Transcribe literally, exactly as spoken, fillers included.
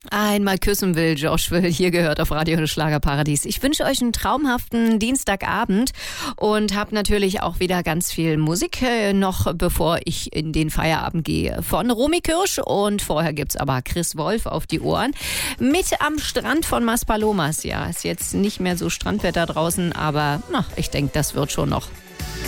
einmal küssen will, Josh will, hier gehört auf Radio Schlagerparadies. Ich wünsche euch einen traumhaften Dienstagabend und habe natürlich auch wieder ganz viel Musik äh, noch, bevor ich in den Feierabend gehe. Von Romy Kirsch und vorher gibt's aber Chris Wolf auf die Ohren. Mit am Strand von Maspalomas. Ja, ist jetzt nicht mehr so Strandwetter draußen, aber na, ich denke, das wird schon noch.